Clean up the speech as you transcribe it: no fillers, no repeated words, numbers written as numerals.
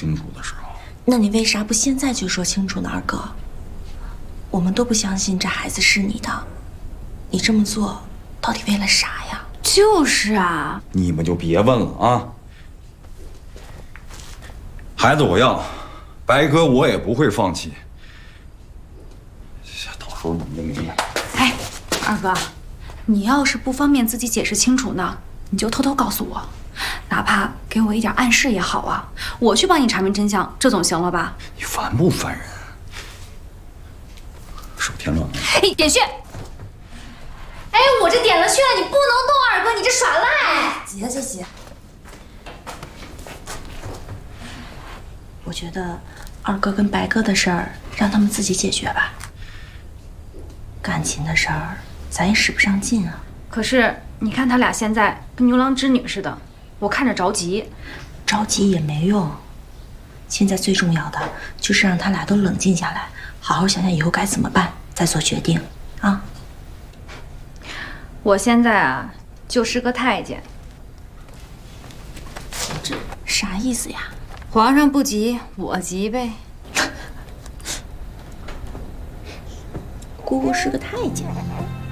清楚的时候。 那你为啥不现在就说清楚呢，二哥？我们都不相信这孩子是你的，你这么做到底为了啥呀？ 就是啊， 你们就别问了啊！孩子我要，白哥我也不会放弃。到时候你…… 哎，二哥，你要是不方便自己解释清楚呢，你就偷偷告诉我，哪怕给我一点暗示也好啊，我去帮你查明真相，这总行了吧？ 你烦不烦人？手添乱了。 哎，点穴！哎，我这点了穴了，你不能动，二哥，你这耍赖！ 挤下去挤。我觉得二哥跟白哥的事儿让他们自己解决吧。感情的事儿咱也使不上劲啊。 可是你看他俩现在跟牛郎织女似的，我看着着急。 着急也没用，现在最重要的就是让他俩都冷静下来，好好想想以后该怎么办，再做决定啊。 我现在啊，就是个太监。 这啥意思呀？ 皇上不急，我急呗。 姑姑是个太监。